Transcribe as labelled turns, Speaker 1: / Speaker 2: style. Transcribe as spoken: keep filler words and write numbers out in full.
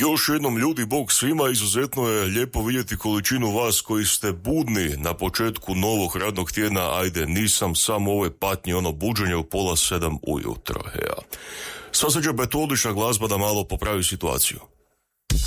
Speaker 1: Još jednom ljudi, Bog svima, izuzetno je lijepo vidjeti količinu vas koji ste budni na početku novog radnog tjedna. Ajde, nisam samo ove patnje, ono buđenje u pola sedam ujutro. Ja. Sva se će odlična glazba da malo popravi situaciju.